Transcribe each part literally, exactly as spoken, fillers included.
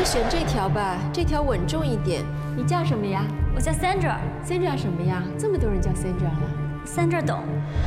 选这条吧，这条稳重一点。你叫什么呀？ 我叫 Sandra。Sandra 什么呀？这么多人叫 Sandra 了。 Sandra 懂。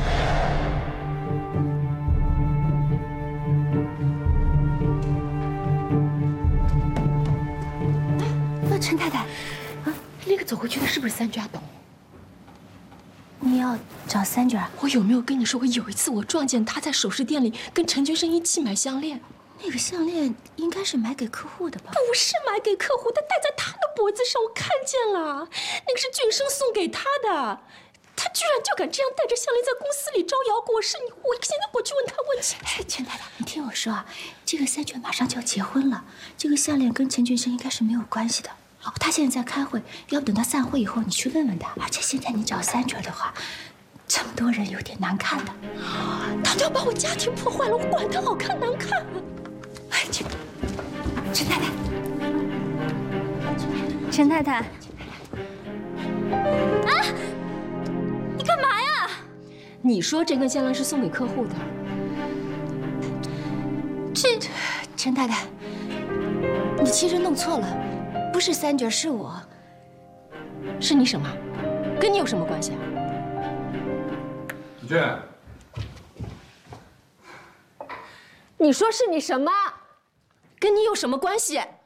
那陈太太，啊，那个走过去的是不是 Sandra 董？ 你要找 Sandra？ 我有没有跟你说过，有一次我撞见她在首饰店里跟陈群生一起买项链？ 那个项链应该是买给客户的吧？ 不是买给客户，他戴在他的脖子上，我看见了，那个是俊生送给他的。他居然就敢这样戴着项链在公司里招摇过市，你我现在过去问他问清楚。 陈太太，你听我说啊，这个三全马上就要结婚了，这个项链跟陈俊生应该是没有关系的。哦，他现在在开会，要不等到散会以后你去问问他。而且现在你找三全的话，这么多人有点难看的。 他就要把我家庭破坏了，我管他好看难看。 哎，陈陈太太，陈太太，啊，你干嘛呀？ 你说这根项链是送给客户的， 这陈太太，你其实弄错了，不是三卷，是我。 是你什么？跟你有什么关系啊？ 子俊， 你说是你什么？ 跟你有什么关系？